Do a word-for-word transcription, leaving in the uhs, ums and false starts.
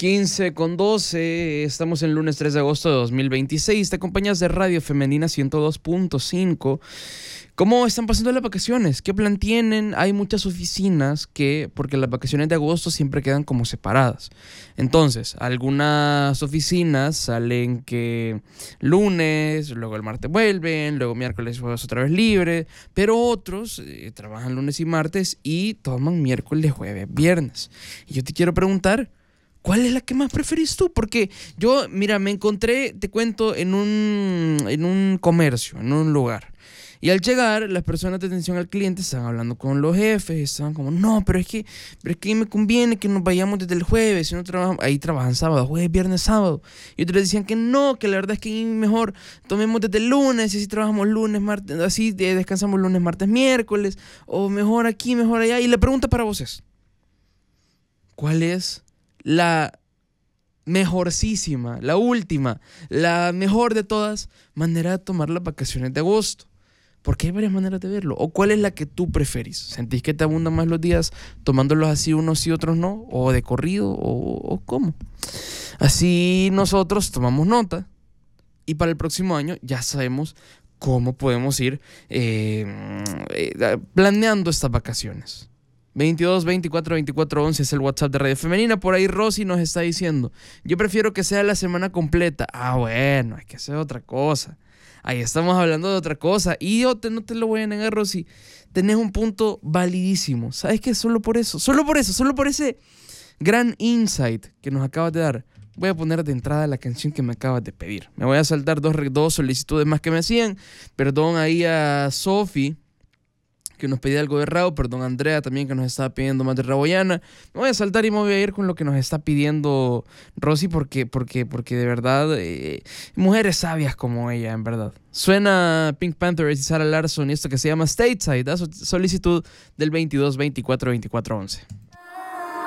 quince con doce, estamos en lunes tres de agosto de dos mil veintiséis. Te acompañas de Radio Femenina ciento dos punto cinco. ¿Cómo están pasando las vacaciones? ¿Qué plan tienen? Hay muchas oficinas que, porque las vacaciones de agosto siempre quedan como separadas. Entonces, algunas oficinas salen que lunes, luego el martes vuelven, luego miércoles jueves otra vez libre, pero otros eh, trabajan lunes y martes y toman miércoles, jueves, viernes. Y yo te quiero preguntar, ¿cuál es la que más preferís tú? Porque yo, mira, me encontré, te cuento, en un, en un comercio, en un lugar. Y al llegar, las personas de atención al cliente estaban hablando con los jefes, estaban como, no, pero es que, pero es que me conviene que nos vayamos desde el jueves, si no trabajamos, ahí trabajan sábado, jueves, viernes, sábado. Y otros decían que no, que la verdad es que mejor tomemos desde el lunes, y así trabajamos lunes, martes, así descansamos lunes, martes, miércoles, o mejor aquí, mejor allá. Y la pregunta para vos es, ¿cuál es la mejorcísima, la última, la mejor de todas manera de tomar las vacaciones de agosto? Porque hay varias maneras de verlo. ¿O cuál es la que tú preferís? ¿Sentís que te abundan más los días tomándolos así unos y otros no? ¿O de corrido? ¿O, o cómo? Así nosotros tomamos nota y para el próximo año ya sabemos cómo podemos ir eh, eh, planeando estas vacaciones. veintidós, veinticuatro, veinticuatro, once es el WhatsApp de Radio Femenina. Por ahí Rosy nos está diciendo, yo prefiero que sea la semana completa. Ah, bueno, hay que hacer otra cosa. Ahí estamos hablando de otra cosa. Y yo te, no te lo voy a negar, Rosy. Tenés un punto validísimo. ¿Sabes qué? Solo por eso, solo por eso, solo por ese gran insight que nos acabas de dar, voy a poner de entrada la canción que me acabas de pedir. Me voy a saltar dos, dos solicitudes más que me hacían. Perdón ahí a Sofi, que nos pedía algo de Rao, perdón a Andrea también, que nos estaba pidiendo más de Raboyana. Me voy a saltar y me voy a ir con lo que nos está pidiendo Rosy, porque, porque, porque de verdad, eh, mujeres sabias como ella, en verdad. Suena Pink Panther y Sarah Larsson y esto que se llama Stateside, da solicitud del veintidós, veinticuatro, veinticuatro, once.